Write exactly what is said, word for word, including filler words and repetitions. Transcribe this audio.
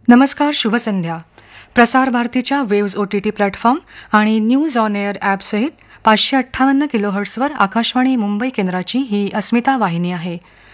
नमस्कार, शुभ संध्या. प्रसार भारतीच्या waves O T T platform आणि न्यूज ऑन एअर ॲपसहित पाचशे अठ्ठावन्न किलोहर्ट्सवर आकाशवाणी मुंबई केंद्राची ही अस्मिता वाहिनी आहे.